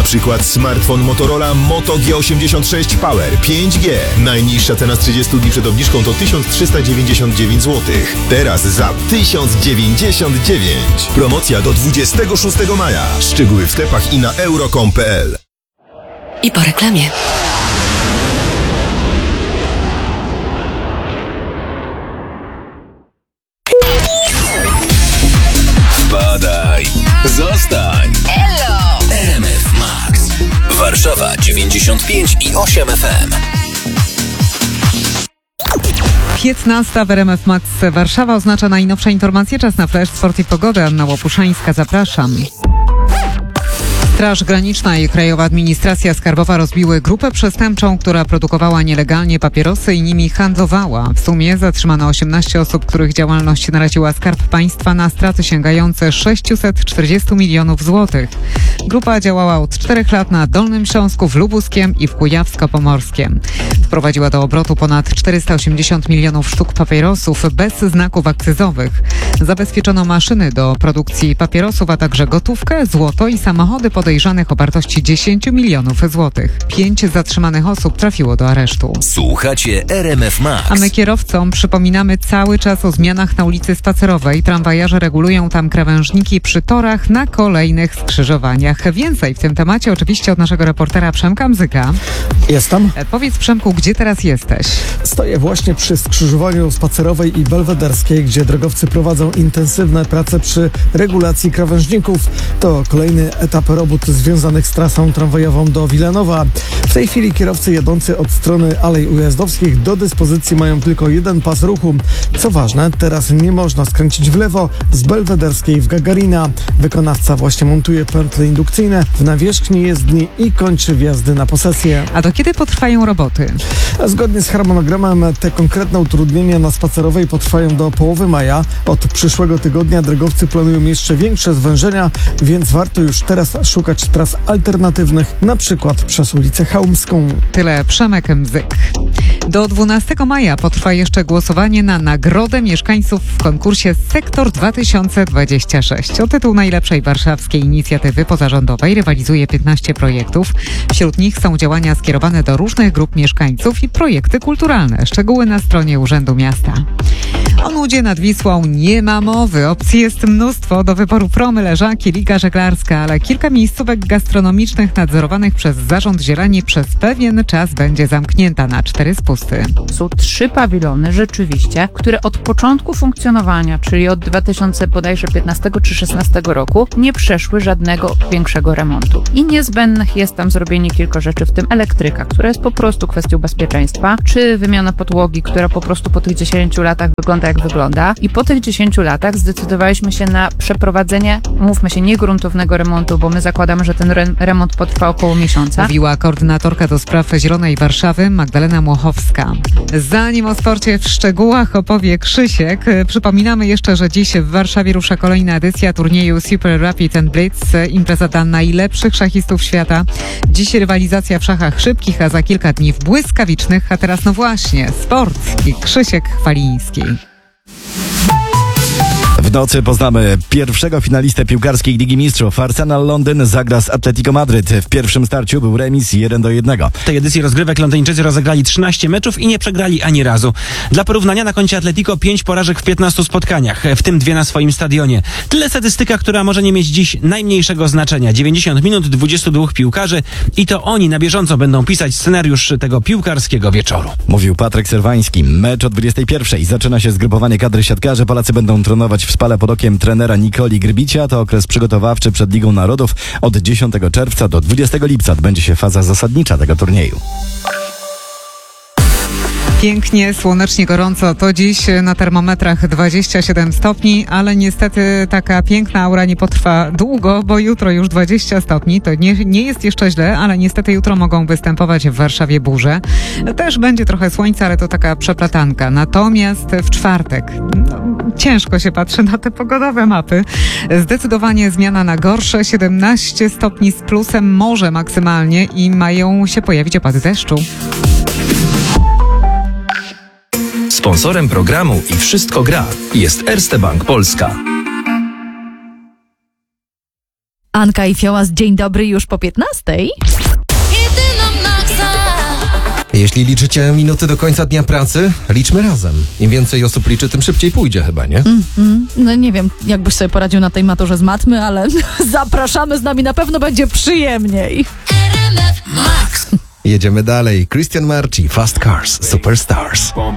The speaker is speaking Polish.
przykład smartfon Motorola Moto G86 Power 5G. Najniższa cena z 30 dni przed obniżką to 1399 zł. Teraz za 1099. Promocja do 26 maja. Szczegóły w sklepach i na euro.com.pl. I po reklamie. Wpadaj, zostań. Elo! RMF Max. Warszawa 95,8 FM. 15 w RMF Max Warszawa oznacza najnowsze informacje. Czas na Flash, Sport i Pogodę. Anna Łopuszańska, zapraszam. Straż Graniczna i Krajowa Administracja Skarbowa rozbiły grupę przestępczą, która produkowała nielegalnie papierosy i nimi handlowała. W sumie zatrzymano 18 osób, których działalność naraziła Skarb Państwa na straty sięgające 640 milionów złotych. Grupa działała od 4 lat na Dolnym Śląsku, w Lubuskiem i w Kujawsko-Pomorskiem. Wprowadziła do obrotu ponad 480 milionów sztuk papierosów bez znaków akcyzowych. Zabezpieczono maszyny do produkcji papierosów, a także gotówkę, złoto i samochody podejrzanych o wartości 10 milionów złotych. 5 zatrzymanych osób trafiło do aresztu. Słuchacie RMF Max. A my kierowcom przypominamy cały czas o zmianach na ulicy Spacerowej. Tramwajarze regulują tam krawężniki przy torach na kolejnych skrzyżowaniach. Więcej w tym temacie oczywiście od naszego reportera Przemka Mzyka. Jestem. Powiedz, Przemku, gdzie teraz jesteś? Stoję właśnie przy skrzyżowaniu Spacerowej i Belwederskiej, gdzie drogowcy prowadzą intensywne prace przy regulacji krawężników. To kolejny etap robót związanych z trasą tramwajową do Wilanowa. W tej chwili kierowcy jadący od strony Alei Ujazdowskich do dyspozycji mają tylko jeden pas ruchu. Co ważne, teraz nie można skręcić w lewo z Belwederskiej w Gagarina. Wykonawca właśnie montuje pętle indukcyjne w nawierzchni jezdni i kończy wjazdy na posesję. A do kiedy potrwają roboty? Zgodnie z harmonogramem te konkretne utrudnienia na Spacerowej potrwają do połowy maja. Od przyszłego tygodnia drogowcy planują jeszcze większe zwężenia, więc warto już teraz szukać tras alternatywnych, na przykład przez ulicę Chełmską. Tyle Przemek Mzyk. Do 12 maja potrwa jeszcze głosowanie na nagrodę mieszkańców w konkursie Sektor 2026. O tytuł najlepszej warszawskiej inicjatywy pozarządowej rywalizuje 15 projektów. Wśród nich są działania skierowane do różnych grup mieszkańców i projekty kulturalne. Szczegóły na stronie Urzędu Miasta. O nudzie nad Wisłą nie ma mowy. Opcji jest mnóstwo. Do wyboru promy, leżaki, liga żeglarska, ale kilka miejscówek gastronomicznych nadzorowanych przez Zarząd Zieleni przez pewien czas będzie zamknięta na 4 spusty. Są 3 pawilony rzeczywiście, które od początku funkcjonowania, czyli od 2015 czy 16 roku, nie przeszły żadnego większego remontu. I niezbędnych jest tam zrobienie kilku rzeczy, w tym elektryka, która jest po prostu kwestią bezpieczeństwa, czy wymiana podłogi, która po prostu po tych 10 latach wygląda jak wygląda. I po tych 10 latach zdecydowaliśmy się na przeprowadzenie, mówmy się, niegruntownego remontu, bo my zakładamy, że ten remont potrwa około miesiąca. Mówiła koordynatorka do spraw Zielonej Warszawy Magdalena Młochowska. Zanim o sporcie w szczegółach opowie Krzysiek, przypominamy jeszcze, że dziś w Warszawie rusza kolejna edycja turnieju Super Rapid & Blitz, impreza dla najlepszych szachistów świata. Dziś rywalizacja w szachach szybkich, a za kilka dni w błyskawicznych, a teraz no właśnie, sport i Krzysiek Chwaliński. W nocy poznamy pierwszego finalistę piłkarskiej Ligi Mistrzów. Arsenal Londyn zagra z Atletico Madryt. W pierwszym starciu był remis 1-1. W tej edycji rozgrywek Londyńczycy rozegrali 13 meczów i nie przegrali ani razu. Dla porównania na koncie Atletico 5 porażek w 15 spotkaniach, w tym 2 na swoim stadionie. Tyle statystyka, która może nie mieć dziś najmniejszego znaczenia. 90 minut, 22 piłkarzy i to oni na bieżąco będą pisać scenariusz tego piłkarskiego wieczoru. Mówił Patryk Serwański. Mecz o 21:00. Zaczyna się zgrupowanie kadry siatkarzy. Polacy będą trenować w Spale pod okiem trenera Nikoli Grbicia. To okres przygotowawczy przed Ligą Narodów. Od 10 czerwca do 20 lipca odbędzie się faza zasadnicza tego turnieju. Pięknie, słonecznie, gorąco. To dziś na termometrach 27 stopni, ale niestety taka piękna aura nie potrwa długo, bo jutro już 20 stopni. To nie jest jeszcze źle, ale niestety jutro mogą występować w Warszawie burze. Też będzie trochę słońca, ale to taka przeplatanka. Natomiast w czwartek ciężko się patrzy na te pogodowe mapy. Zdecydowanie zmiana na gorsze. 17 stopni z plusem, może maksymalnie i mają się pojawić opady deszczu. Sponsorem programu i Wszystko gra jest Erste Bank Polska. Anka i Fiołas, dzień dobry już po 15:00. Jeśli liczycie minuty do końca dnia pracy, liczmy razem. Im więcej osób liczy, tym szybciej pójdzie chyba, nie? No nie wiem, jakbyś sobie poradził na tej maturze z matmy, ale zapraszamy, z nami na pewno będzie przyjemniej. Jedziemy dalej. Christian Marci, Fast Cars, Superstars.